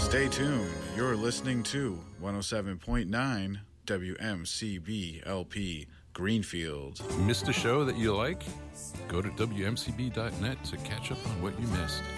Stay tuned. You're listening to 107.9 WMCB LP Greenfield. Missed a show that you like? Go to WMCB.net to catch up on what you missed.